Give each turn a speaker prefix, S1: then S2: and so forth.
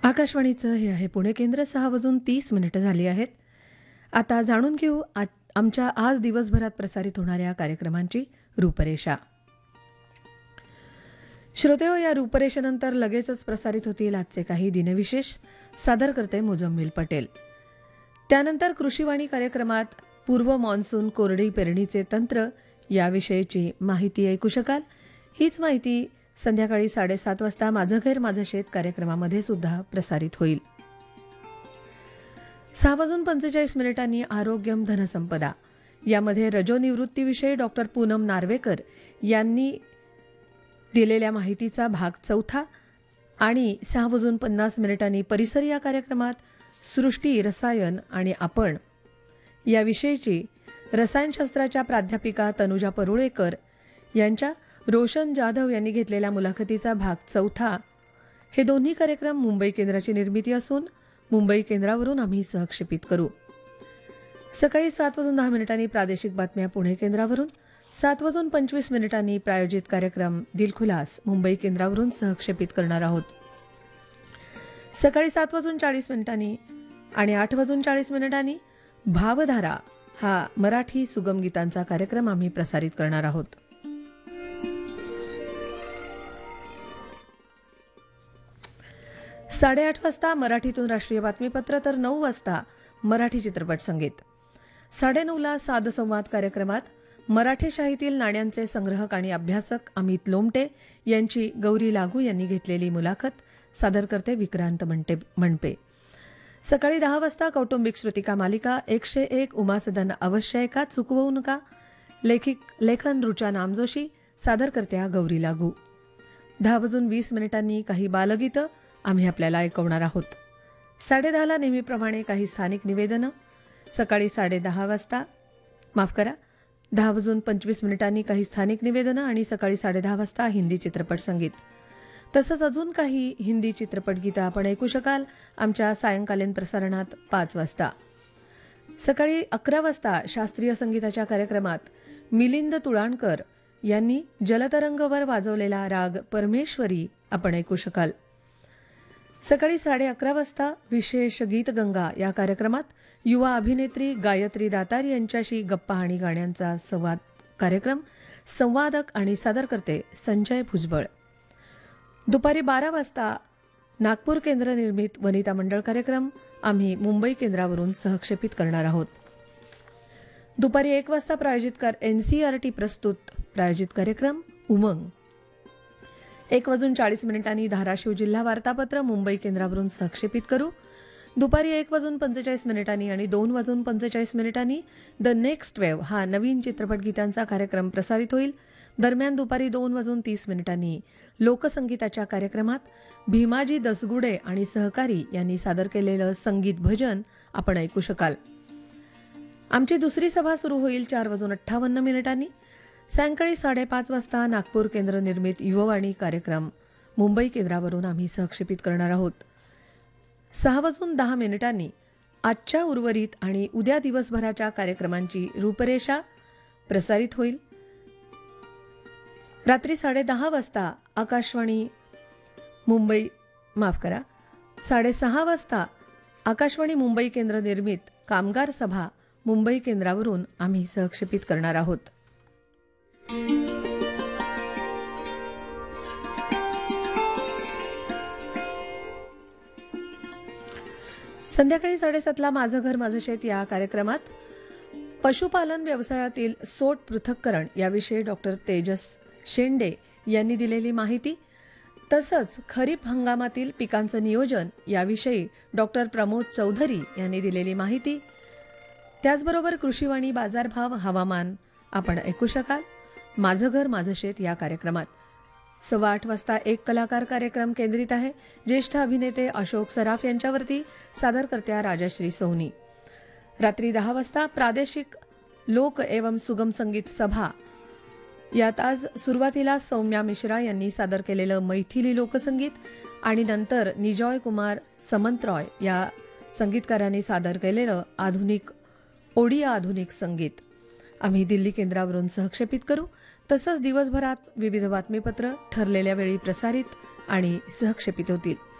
S1: आकाशवाणीचं हे आहे पुणे केंद्र. 6:30 झाली आहेत. आता जाणून घेऊ आमच्या आज दिवसभरात प्रसारित होणाऱ्या कार्यक्रमांची रूपरेषा. श्रोतेहो, या रूपरेषेनंतर लगेचच प्रसारित होतील आजचे काही दिनविशेष. सादर करते मुजम्मिल पटेल. त्यानंतर कृषीवाणी कार्यक्रमात पूर्व मान्सून कोरडी पेरणीचे तंत्र याविषयीची माहिती ऐकू शकाल. हीच माहिती संध्याकाळी 7:30 वाजता माझं घर माझं शेत कार्यक्रमामध्ये सुद्धा प्रसारित होईल. 6:45 आरोग्यम धनसंपदा यामध्ये रजोनिवृत्तीविषयी डॉक्टर पूनम नार्वेकर यांनी दिलेल्या माहितीचा भाग 4 आणि 6:50 परिसर या कार्यक्रमात सृष्टी रसायन आणि आपण याविषयीची रसायनशास्त्राच्या प्राध्यापिका तनुजा परुळेकर यांच्या रोशन जाधव यांनी घेतलेल्या मुलाखतीचा भाग 4. हे दोन्ही कार्यक्रम मुंबई केंद्राची निर्मिती असून मुंबई केंद्रावरून आम्ही सहक्षेपित करू. सकाळी 7:10 प्रादेशिक बातम्या पुणे केंद्रावरून, 7:25 प्रायोजित कार्यक्रम दिलखुलास मुंबई केंद्रावरून सहक्षेपित करणार आहोत. सकाळी 7:40 आणि 8:40 भावधारा हा मराठी सुगम गीतांचा कार्यक्रम आम्ही प्रसारित करणार आहोत. साडे 8 वाजता मराठीतून राष्ट्रीय बातमीपत्र, तर 9 वाजता मराठी चित्रपट संगीत. 9:30 साध संवाद कार्यक्रमात मराठीशाहीतील नाण्यांचे संग्रहक आणि अभ्यासक अमित लोमटे यांची गौरी लागू यांनी घेतलेली मुलाखत. सादर करते विक्रांत म्हणपे. सकाळी 10 वाजता कौटुंबिक श्रुतिका मालिका 101 उमासदन अवश्य ऐका, चुकवू नका. लेखन रुचा नामजोशी, सादर करत्या गौरी लागू. 10:20 काही बालगीतं आम्ही आपल्याला ऐकवणार आहोत. 10:30 नेहमीप्रमाणे काही स्थानिक निवेदनं. सकाळी 10:30 वाजता 10:25 काही स्थानिक निवेदनं आणि सकाळी 10:30 वाजता हिंदी चित्रपट संगीत. तसंच अजून काही हिंदी चित्रपट गीतं आपण ऐकू शकाल आमच्या सायंकालीन प्रसारणात 5 वाजता. सकाळी 11 वाजता शास्त्रीय संगीताच्या कार्यक्रमात मिलिंद तुळाणकर यांनी जलतरंगवर वाजवलेला राग परमेश्वरी आपण ऐकू शकाल. सकाळी 11:30 वाजता विशेष गीतगंगा या कार्यक्रमात युवा अभिनेत्री गायत्री दातार यांच्याशी गप्पा आणि गाण्यांचा संवाद कार्यक्रम. संवादक आणि सादर करते संजय भुजबळ. दुपारी 12 वाजता नागपूर केंद्र निर्मित वनिता मंडळ कार्यक्रम आम्ही मुंबई केंद्रावरून सहक्षेपित करणार आहोत. दुपारी 1 वाजता प्रायोजित NCERT प्रस्तुत प्रायोजित कार्यक्रम उमंग. 1:40 धाराशिव जिल्हा वार्तापत्र मुंबई केंद्रावरून सहक्षेपित करू. दुपारी 1:45 आणि 2:45 द नेक्स्ट वेव्ह हा नवीन चित्रपट गीतांचा कार्यक्रम प्रसारित होईल. दरम्यान दुपारी 2:30 लोकसंगीताच्या कार्यक्रमात भीमाजी दसगुडे आणि सहकारी यांनी सादर केलेलं संगीत भजन आपण ऐकू शकाल. आमची दुसरी सभा सुरू होईल 4:58. सायंकाळी 5:30 वाजता नागपूर केंद्र निर्मित युववाणी कार्यक्रम मुंबई केंद्रावरून आम्ही सहक्षेपित करणार आहोत. 6:10 आजच्या उर्वरित आणि उद्या दिवसभराच्या कार्यक्रमांची रूपरेषा प्रसारित होईल. रात्री 10:30 वाजता आकाशवाणी मुंबई 6:30 वाजता आकाशवाणी मुंबई केंद्र निर्मित कामगार सभा मुंबई केंद्रावरून आम्ही सहक्षेपित करणार आहोत. संध्याकाळी 7:30 माझं घर माझं शेत या कार्यक्रमात पशुपालन व्यवसायातील सोट पृथक्करण याविषयी डॉक्टर तेजस शेंडे यांनी दिलेली माहिती, तसंच खरीप हंगामातील पिकांचं नियोजन याविषयी डॉक्टर प्रमोद चौधरी यांनी दिलेली माहिती. त्याचबरोबर कृषीवाणी बाजारभाव हवामान आपण ऐकू शकाल माझं घर माझं शेत या कार्यक्रमात. 8:15 वाजता एक कलाकार कार्यक्रम केंद्रित आहे. ज्येष्ठ अभिनेते अशोक सराफ यांच्यावरती, सादर करत्या राजश्री सोहनी. रात्री 10 वाजता प्रादेशिक लोक एवं सुगम संगीत सभा यात आज सुरुवातीला सौम्या मिश्रा यांनी सादर केलेलं मैथिली लोकसंगीत आणि नंतर निजॉय कुमार समंतरॉय या संगीतकारांनी सादर केलेलं ओडिया आधुनिक संगीत आम्ही दिल्ली केंद्रावरून सहक्षेपित करू. तसंच दिवसभरात विविध बातमीपत्र ठरलेल्या वेळी प्रसारित आणि सहक्षेपित होतील.